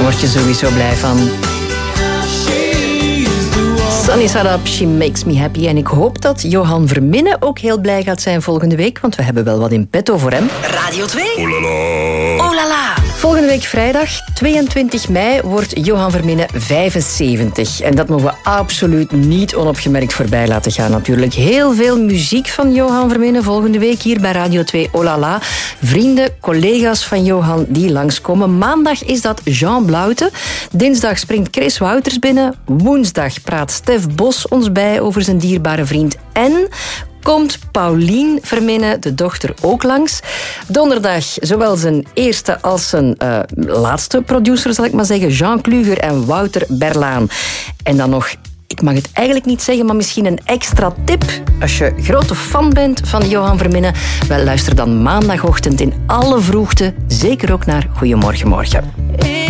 word je sowieso blij van. Sunny Side Up, She Makes Me Happy. En ik hoop dat Johan Verminne ook heel blij gaat zijn volgende week, want we hebben wel wat in petto voor hem. Radio 2. Oh la la. Oh la la. Volgende week vrijdag, 22 mei, wordt Johan Verminne 75. En dat mogen we absoluut niet onopgemerkt voorbij laten gaan natuurlijk. Heel veel muziek van Johan Verminne volgende week hier bij Radio 2 Oh la la. Vrienden, collega's van Johan die langskomen. Maandag is dat Jean Blauwte. Dinsdag springt Chris Wouters binnen. Woensdag praat Stef Bos ons bij over zijn dierbare vriend. En komt Paulien Verminne, de dochter, ook langs. Donderdag zowel zijn eerste als zijn laatste producer, zal ik maar zeggen, Jean Kluger en Wouter Berlaan. En dan nog, ik mag het eigenlijk niet zeggen, maar misschien een extra tip. Als je grote fan bent van Johan Verminne, wel, luister dan maandagochtend in alle vroegte zeker ook naar Goeiemorgen Morgen.